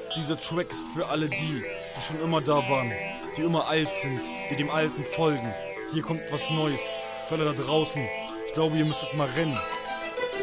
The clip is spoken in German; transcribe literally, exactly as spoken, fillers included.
Dieser Track ist für alle die, die schon immer da waren, die immer alt sind, die dem Alten folgen. Hier kommt was Neues, für alle da draußen. Ich glaube, ihr müsstet mal rennen.